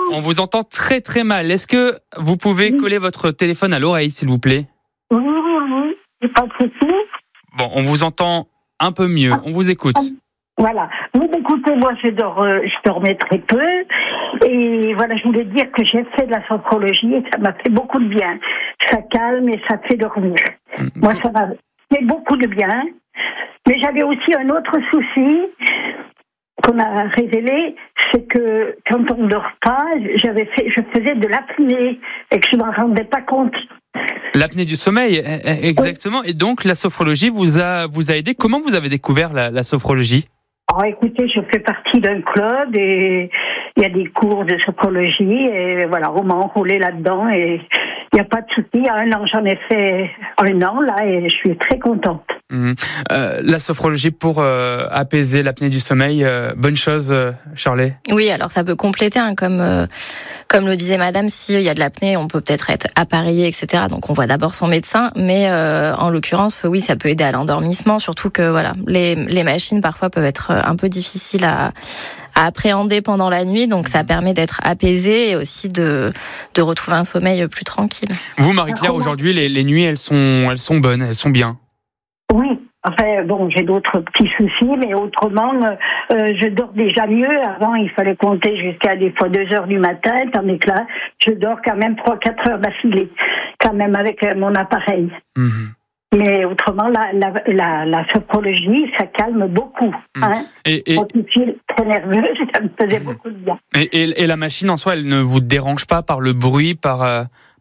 On vous entend très très mal. Est-ce que vous pouvez coller votre téléphone à l'oreille, s'il vous plaît ? Oui, c'est pas de souci. Bon, on vous entend un peu mieux. On vous écoute. Voilà. Oui, écoutez, moi, je dormais très peu. Et voilà, je voulais dire que j'ai fait de la sophrologie et ça m'a fait beaucoup de bien. Ça calme et ça fait dormir. Moi, ça m'a fait beaucoup de bien. Mais j'avais aussi un autre souci qu'on a révélé, c'est que quand on ne dort pas, je faisais de l'apnée et que je ne m'en rendais pas compte. L'apnée du sommeil, exactement. Oui. Et donc, la sophrologie vous a aidé. Comment vous avez découvert la sophrologie ? Alors, écoutez, je fais partie d'un club et il y a des cours de sophrologie et voilà, on m'a enrôlé là-dedans et il n'y a pas de souci. Il y a 1 an, j'en ai fait 1 an là et je suis très contente. La sophrologie pour apaiser l'apnée du sommeil, bonne chose, Shirley ? Oui, alors ça peut compléter, comme le disait Madame, s'il y a de l'apnée, on peut peut-être être appareillé, etc. Donc on voit d'abord son médecin, mais en l'occurrence, oui, ça peut aider à l'endormissement, surtout que voilà, les machines parfois peuvent être un peu difficiles à appréhender pendant la nuit, donc ça permet d'être apaisé et aussi de retrouver un sommeil plus tranquille. Vous, Marie-Claire, aujourd'hui, les nuits, elles sont bonnes, elles sont bien. Oui, enfin, bon, j'ai d'autres petits soucis, mais autrement, je dors déjà mieux. Avant, il fallait compter jusqu'à des fois 2 heures du matin, tandis que là, je dors quand même 3-4 heures d'affilée, quand même avec mon appareil. Mais autrement, la sophrologie, ça calme beaucoup. Hein. Quand je suis très nerveuse, ça me faisait beaucoup de bien. Et la machine en soi, elle ne vous dérange pas par le bruit, par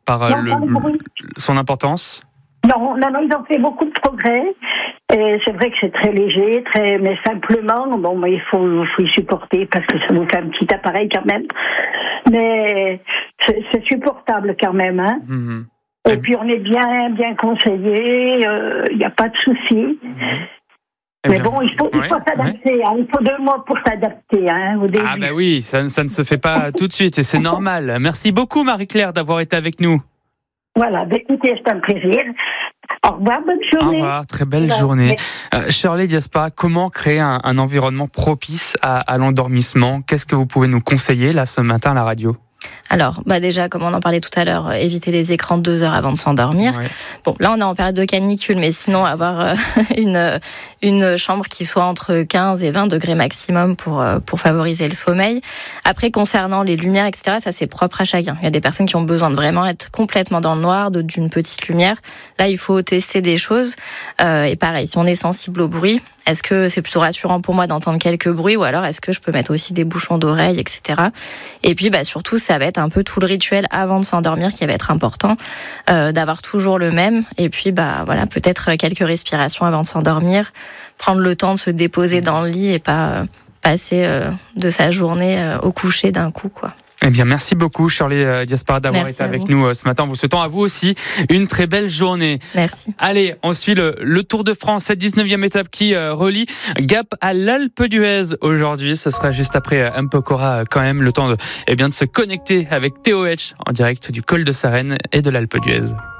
son importance ? Non, ils ont fait beaucoup de progrès. Et c'est vrai que c'est très léger, mais simplement, il faut y supporter parce que ça nous fait un petit appareil quand même. Mais c'est supportable quand même, hein. Et puis on est bien conseillé, il n'y a pas de souci. Mais bon, il faut s'adapter. Hein. Il faut 2 mois pour s'adapter, hein, au début. Ah bah oui, ça ne se fait pas tout de suite et c'est normal. Merci beaucoup, Marie-Claire, d'avoir été avec nous. Voilà, écoutez, c'est un plaisir. Au revoir, bonne journée. Au revoir, très belle journée. Shirley Diaspora, comment créer un environnement propice à l'endormissement ? Qu'est-ce que vous pouvez nous conseiller là ce matin à la radio ? Alors, déjà, comme on en parlait tout à l'heure, éviter les écrans 2 heures avant de s'endormir. Ouais. Bon, là, on est en période de canicule, mais sinon, avoir une chambre qui soit entre 15 et 20 degrés maximum pour favoriser le sommeil. Après, concernant les lumières, etc., ça, c'est propre à chacun. Il y a des personnes qui ont besoin de vraiment être complètement dans le noir, d'autres d'une petite lumière. Là, il faut tester des choses. Et pareil, si on est sensible au bruit, est-ce que c'est plutôt rassurant pour moi d'entendre quelques bruits ou alors est-ce que je peux mettre aussi des bouchons d'oreilles, etc. Et puis surtout, ça va être un peu tout le rituel avant de s'endormir qui va être important, d'avoir toujours le même. Et puis peut-être quelques respirations avant de s'endormir, prendre le temps de se déposer dans le lit et pas passer de sa journée au coucher d'un coup, quoi. Eh bien, merci beaucoup, Shirley Diaspora, d'avoir été avec nous ce matin. En vous souhaitant à vous aussi une très belle journée. Merci. Allez, on suit le Tour de France, cette 19e étape qui relie Gap à l'Alpe d'Huez aujourd'hui. Ce sera juste après Mpokora, quand même, le temps de se connecter avec TOH en direct du col de Sarenne et de l'Alpe d'Huez.